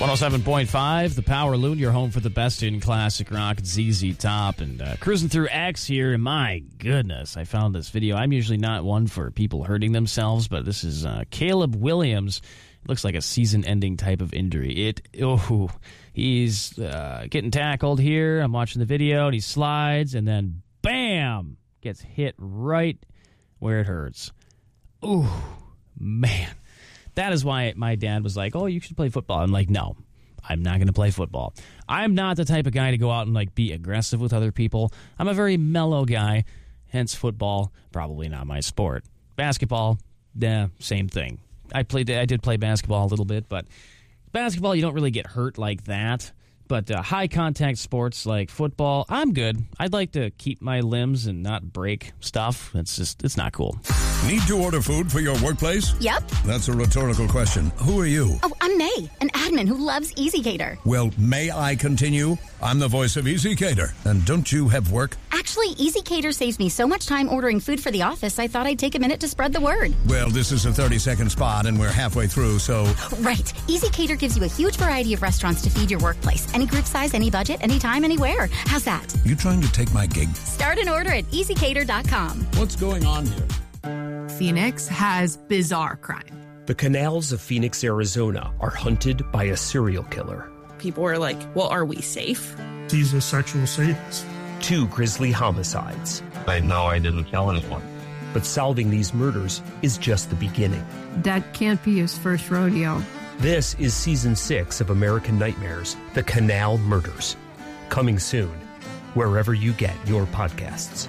107.5, The Power Loon, your home for the best in classic rock, ZZ Top. And cruising through X here, and my goodness, I found this video. I'm usually not one for people hurting themselves, but this is Caleb Williams. It looks like a season-ending type of injury. He's getting tackled here. I'm watching the video, and he slides, and then bam, gets hit right where it hurts. Ooh, man. That is why my dad was like, oh, you should play football. I'm like, no, I'm not going to play football. I'm not the type of guy to go out and like be aggressive with other people. I'm a very mellow guy, hence football, probably not my sport. Basketball, same thing. I did play basketball a little bit, but basketball, you don't really get hurt like that. But high-contact sports like football, I'm good. I'd like to keep my limbs and not break stuff. It's not cool. Need to order food for your workplace? Yep. That's a rhetorical question. Who are you? Oh, I'm May, an admin who loves EasyCater. Well, may I continue? I'm the voice of EasyCater. And don't you have work? Actually, EasyCater saves me so much time ordering food for the office, I thought I'd take a minute to spread the word. Well, this is a 30-second spot, and we're halfway through, so... Right. EasyCater gives you a huge variety of restaurants to feed your workplace. Any group size, any budget, anytime, anywhere. How's that? You trying to take my gig? Start an order at easycater.com. What's going on here? Phoenix has bizarre crime. The canals of Phoenix, Arizona are hunted by a serial killer. People were like, well, are we safe? He's a sexual sadist. 2 grisly homicides. I know I didn't kill anyone. But solving these murders is just the beginning. That can't be his first rodeo. This is Season 6 of American Nightmares, The Canal Murders. Coming soon, wherever you get your podcasts.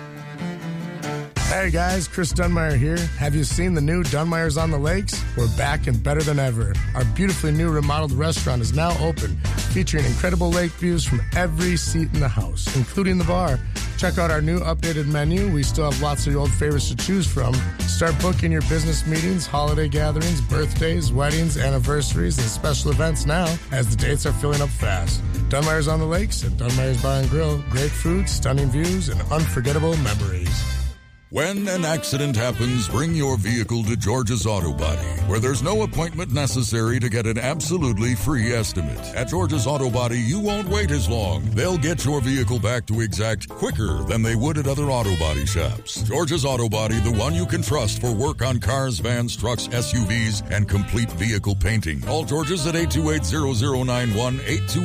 Hey guys, Chris Dunmeyer here. Have you seen the new Dunmeyer's on the Lakes? We're back and better than ever. Our beautifully new remodeled restaurant is now open, featuring incredible lake views from every seat in the house, including the bar. Check out our new updated menu. We still have lots of your old favorites to choose from. Start booking your business meetings, holiday gatherings, birthdays, weddings, anniversaries, and special events now, as the dates are filling up fast. Dunmeyer's on the Lakes and Dunmeyer's Bar and Grill. Great food, stunning views, and unforgettable memories. When an accident happens, bring your vehicle to George's Auto Body, where there's no appointment necessary to get an absolutely free estimate. At George's Auto Body, you won't wait as long. They'll get your vehicle back to exact quicker than they would at other auto body shops. George's Auto Body, the one you can trust for work on cars, vans, trucks, SUVs, and complete vehicle painting. Call George's at 828-0091,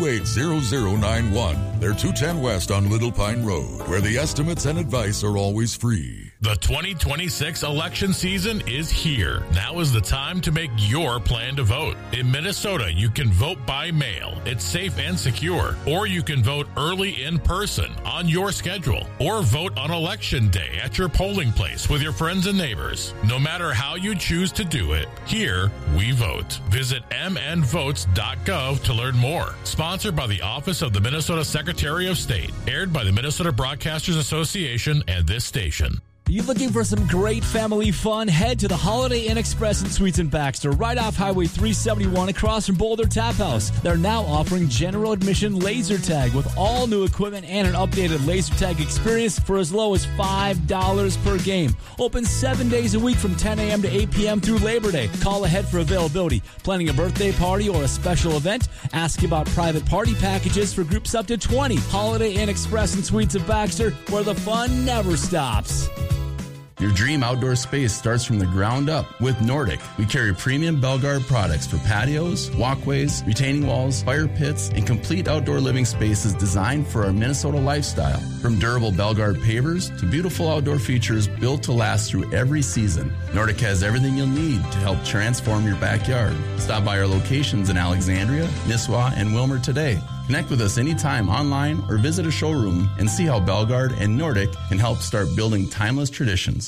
828-0091. They're 210 West on Little Pine Road, where the estimates and advice are always free. The 2026 election season is here. Now is the time to make your plan to vote. In Minnesota, you can vote by mail. It's safe and secure. Or you can vote early in person on your schedule. Or vote on Election Day at your polling place with your friends and neighbors. No matter how you choose to do it, here we vote. Visit mnvotes.gov to learn more. Sponsored by the Office of the Minnesota Secretary of State. Aired by the Minnesota Broadcasters Association and this station. Are you looking for some great family fun? Head to the Holiday Inn Express and Suites in Baxter, right off Highway 371 across from Boulder Tap House. They're now offering general admission laser tag with all new equipment and an updated laser tag experience for as low as $5 per game. Open 7 days a week from 10 a.m. to 8 p.m. through Labor Day. Call ahead for availability. Planning a birthday party or a special event? Ask about private party packages for groups up to 20. Holiday Inn Express and Suites of Baxter, where the fun never stops. Your dream outdoor space starts from the ground up with Nordic. We carry premium Belgard products for patios, walkways, retaining walls, fire pits, and complete outdoor living spaces designed for our Minnesota lifestyle. From durable Belgard pavers to beautiful outdoor features built to last through every season, Nordic has everything you'll need to help transform your backyard. Stop by our locations in Alexandria, Nisswa, and Wilmer today. Connect with us anytime online or visit a showroom and see how Belgard and Nordic can help start building timeless traditions.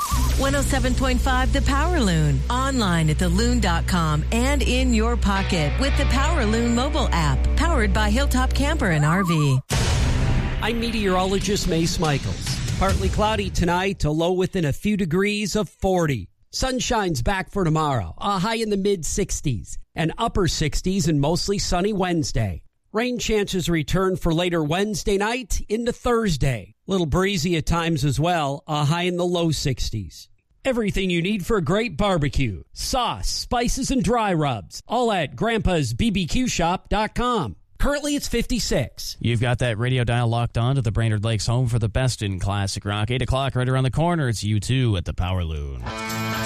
107.5 The Power Loon. Online at theloon.com and in your pocket with the Power Loon mobile app. Powered by Hilltop Camper and RV. I'm meteorologist Mace Michaels. Partly cloudy tonight, a low within a few degrees of 40. Sunshine's back for tomorrow, a high in the mid-60s, and upper 60s and mostly sunny Wednesday. Rain chances return for later Wednesday night into Thursday. Little breezy at times as well, a high in the low 60s. Everything you need for a great barbecue. Sauce, spices, and dry rubs. All at Grandpa'sBBQShop.com. Currently, it's 56. You've got that radio dial locked on to the Brainerd Lakes home for the best in classic rock. 8 o'clock right around the corner. It's U2 at the Power Loon.